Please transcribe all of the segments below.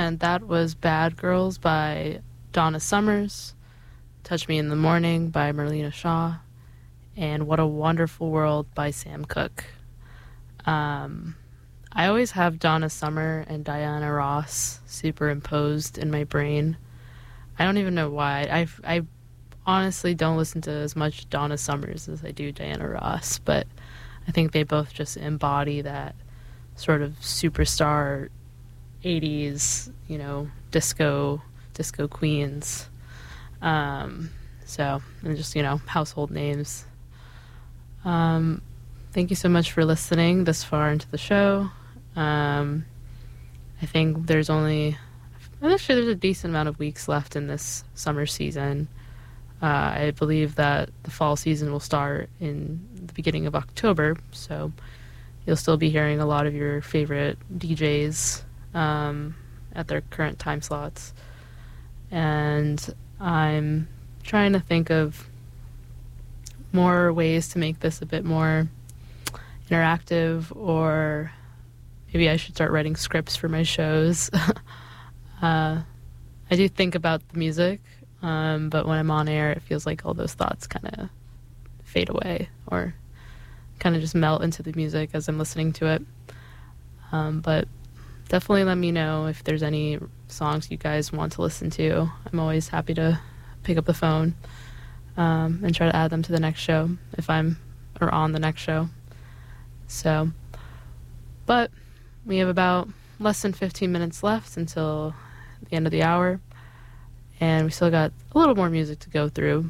And that was Bad Girls by Donna Summers, Touch Me in the Morning by Marlena Shaw, and What a Wonderful World by Sam Cooke. I always have Donna Summer and Diana Ross superimposed in my brain. I don't even know why. I honestly don't listen to as much Donna Summers as I do Diana Ross, but I think they both just embody that sort of superstar 80s, disco queens. So, and just, household names. Thank you so much for listening this far into the show. I think there's a decent amount of weeks left in this summer season. I believe that the fall season will start in the beginning of October, so you'll still be hearing a lot of your favorite DJs at their current time slots. And I'm trying to think of more ways to make this a bit more interactive, or maybe I should start writing scripts for my shows. I do think about the music, but when I'm on air, it feels like all those thoughts kind of fade away or kind of just melt into the music as I'm listening to it. But definitely let me know if there's any songs you guys want to listen to. I'm always happy to pick up the phone and try to add them to the next show or on the next show. So, but we have about less than 15 minutes left until the end of the hour, and we still got a little more music to go through.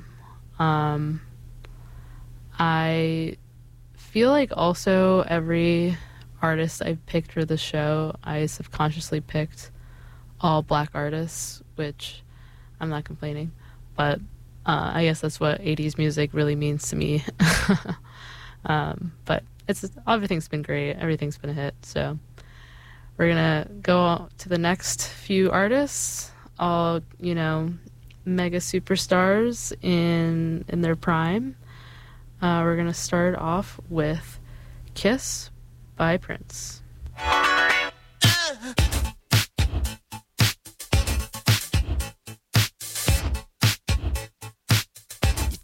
I feel like also every artist I've picked for the show, I subconsciously picked all black artists, which I'm not complaining, but I guess that's what 80s music really means to me. But everything's been great. Everything's been a hit. So we're gonna go to the next few artists, all mega superstars in their prime. We're gonna start off with Kiss by Prince.